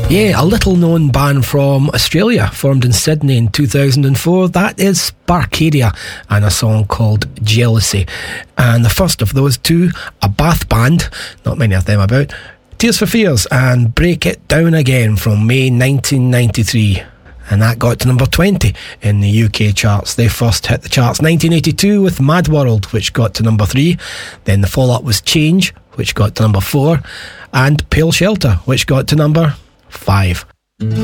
Yeah, a little known band from Australia, formed in Sydney in 2004. That is Sparkadia, and a song called Jealousy. And the first of those two, a Bath band, not many of them about, Tears for Fears and Break It Down Again from May 1993. And that got to number 20 in the UK charts. They first hit the charts 1982 with Mad World, which got to number 3. Then the follow-up was Change, which got to number 4. And Pale Shelter, which got to number 5.